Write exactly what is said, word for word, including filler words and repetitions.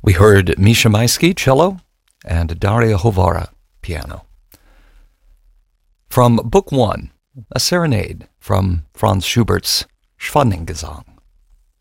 We heard Misha Maisky, cello, and Daria Hovara, piano. From Book One, a serenade from Franz Schubert's Schwanengesang.